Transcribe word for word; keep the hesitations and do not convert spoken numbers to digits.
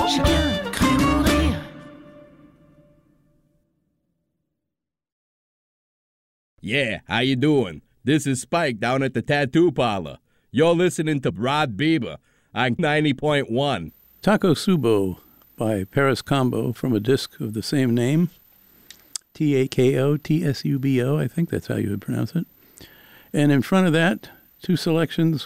chacun crie mourir. Yeah, how you doing? This is Spike down at the Tattoo Parlor. You're listening to Rod Bieber on ninety point one. Taco Subo by Paris Combo from a disc of the same name. T A K O T S U B O, I think that's how you would pronounce it. And in front of that, two selections,